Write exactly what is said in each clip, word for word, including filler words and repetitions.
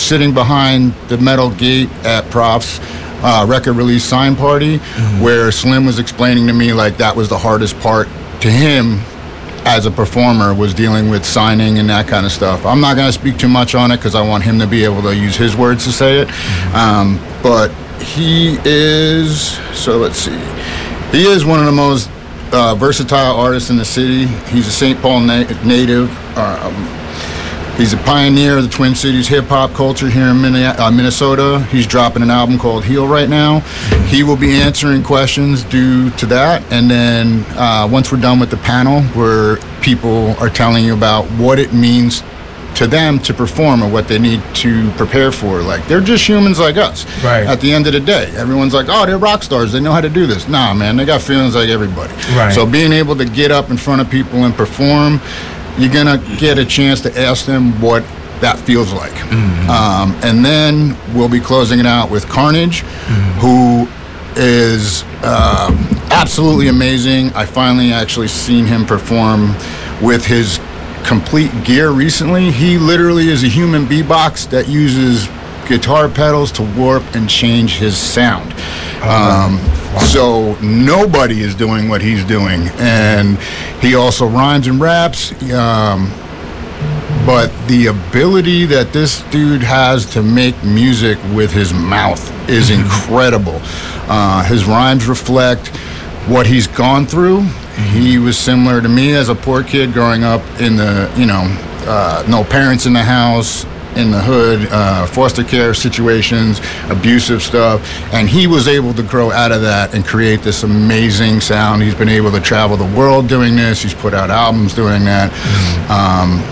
sitting behind the metal gate at Prof's uh, record release sign party, mm-hmm. where Slim was explaining to me like that was the hardest part to him as a performer, was dealing with signing and that kind of stuff. I'm not going to speak too much on it because I want him to be able to use his words to say it. Mm-hmm. Um, but he is, so let's see, he is one of the most uh, versatile artists in the city. He's a Saint Paul na- native. Um, He's a pioneer of the Twin Cities hip-hop culture here in Minnesota. He's dropping an album called Heal right now. He will be answering questions due to that. And then uh, once we're done with the panel, where people are telling you about what it means to them to perform or what they need to prepare for. Like, they're just humans like us. Right. At the end of the day, everyone's like, oh, they're rock stars. They know how to do this. Nah, man, they got feelings like everybody. Right. So being able to get up in front of people and perform, you're going to get a chance to ask them what that feels like. Mm-hmm. Um, and then we'll be closing it out with Carnage, mm-hmm. who is um, absolutely amazing. I finally actually seen him perform with his complete gear recently. He literally is a human beatbox that uses guitar pedals to warp and change his sound. Um, so nobody is doing what he's doing, and he also rhymes and raps. Um, but the ability that this dude has to make music with his mouth is incredible. Uh, his rhymes reflect what he's gone through. He was similar to me as a poor kid growing up in the, you know, uh, no parents in the house, in the hood, uh, foster care situations, abusive stuff, and he was able to grow out of that and create this amazing sound. He's been able to travel the world doing this. He's put out albums doing that. Um,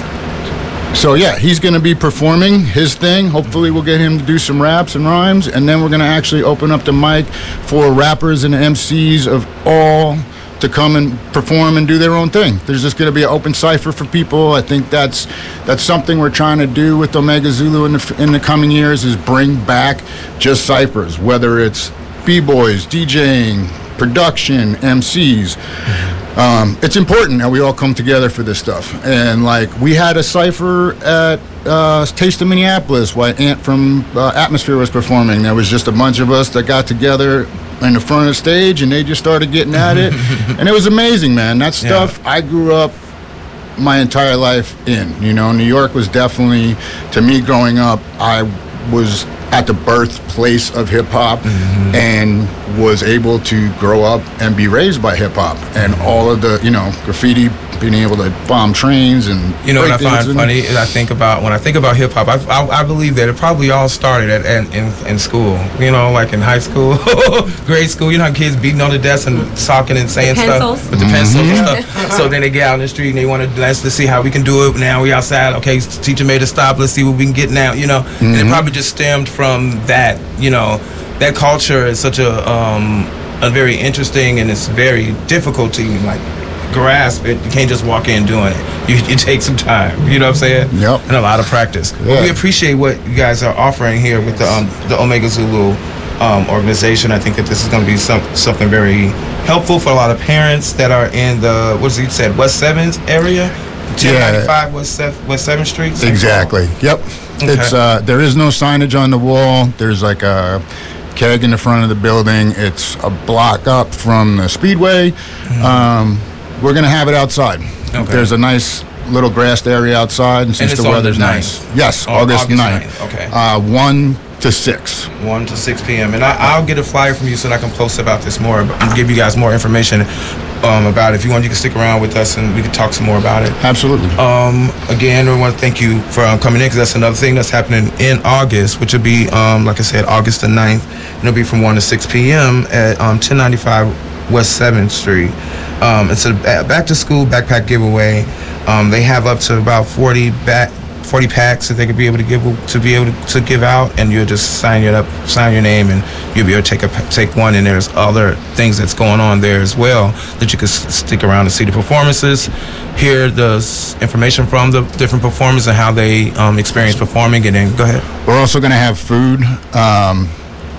so yeah, he's going to be performing his thing. Hopefully we'll get him to do some raps and rhymes, and then we're going to actually open up the mic for rappers and M Cs of all to come and perform and do their own thing. There's just going to be an open cipher for people. I think that's that's something we're trying to do with Omega Zulu in the in the coming years, is bring back just ciphers, whether it's b-boys, DJing, production, M Cs. Um, it's important that we all come together for this stuff. And like, we had a cipher at uh, Taste of Minneapolis while Ant from uh, Atmosphere was performing. There was just a bunch of us that got together in the front of the stage, and they just started getting at it. And it was amazing, man. That stuff, yeah. I grew up my entire life in. You know, New York was definitely, to me growing up, I was at the birthplace of hip-hop, mm-hmm. and was able to grow up and be raised by hip-hop. And all of the, you know, graffiti, being able to bomb trains and you know what I find funny is I think about when I think about hip hop, I, I, I believe that it probably all started at, at in, in school. You know, like in high school, grade school. You know how kids beating on the desk and talking and saying stuff with the Mm-hmm. pencils and stuff. So then they get out in the street and they want to let's, let's see how we can do it. Now we outside. Okay, teacher made us stop. Let's see what we can get now. You know, mm-hmm. and it probably just stemmed from that. You know, that culture is such a um, a very interesting, and it's very difficult to like grasp it. You can't just walk in doing it. You, it takes some time. You know what I'm saying? Yep. And a lot of practice. Yeah. Well, we appreciate what you guys are offering here with the um, the Omega Zulu um, organization. I think that this is going to be some, something very helpful for a lot of parents that are in the, what you said, West seventh area? ten ninety-five yeah. West, West seventh Street? Exactly. Yep. Okay. It's uh, there is no signage on the wall. There's like a keg in the front of the building. It's a block up from the Speedway. Mm-hmm. Um, we're going to have it outside. Okay. There's a nice little grassed area outside, and since and the weather's nice. Yes, oh, August, August ninth. ninth. Okay. Uh, one to six. one to six p.m. And I, I'll get a flyer from you so that I can post about this more and give you guys more information um, about it. If you want, you can stick around with us and we can talk some more about it. Absolutely. Um, again, I want to thank you for um, coming in, because that's another thing that's happening in August, which will be, um, like I said, August the ninth. And it'll be from one to six p.m. at um, ten ninety-five West seventh Street. Um, it's a back to school backpack giveaway. Um, they have up to about forty back forty packs that they could be able to give to be able to, to give out, and you'll just sign it up, sign your name, and you'll be able to take a take one. And there's other things that's going on there as well that you can s- stick around and see the performances, hear the s- information from the different performers and how they um, experience performing. And then go ahead. We're also going to have food. Um,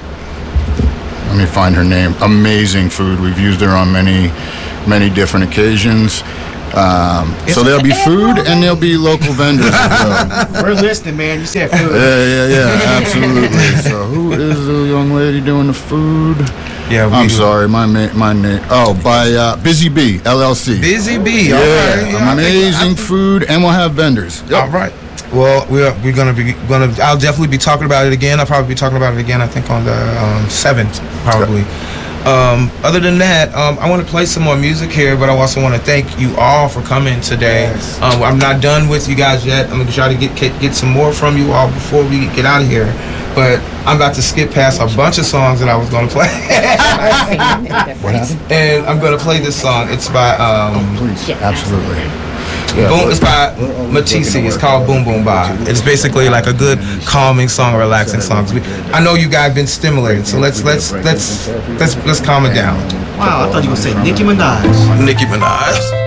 let me find her name. Amazing food. We've used her on many, many different occasions. Um, so there'll be food and there'll be local vendors as well. We're listening, man. You said food. Yeah, yeah, yeah, absolutely. So who is the young lady doing the food? Yeah, we, I'm sorry, my ma- my name. Oh, by uh, Busy Bee L L C. Busy Bee. Yeah, All right. Yeah, amazing I think, I think, food, and we'll have vendors. Yep. All right. Well, we're we're gonna be gonna. I'll definitely be talking about it again. I'll probably be talking about it again. I think on the um, seventh, probably. Um, other than that, um, I want to play some more music here, but I also want to thank you all for coming today. Yes. Um, I'm not done with you guys yet. I'm gonna try to get, get get some more from you all before we get out of here. But I'm about to skip past a bunch of songs that I was gonna play. What happened? And I'm gonna play this song. It's by um, Please, absolutely. Boom, it's by Matisse. It's called Boom Boom Bye. It's basically like a good calming song, relaxing song. I know you guys been stimulated, so let's let's let's let's let's calm it down. Wow, I thought you were going to say Nicki Minaj. Nicki Minaj.